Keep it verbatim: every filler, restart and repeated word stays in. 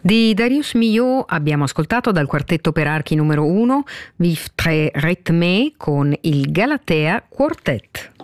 Di Darius Milhaud abbiamo ascoltato dal quartetto per archi numero uno Vivre très rythmé con il Galatea Quartet.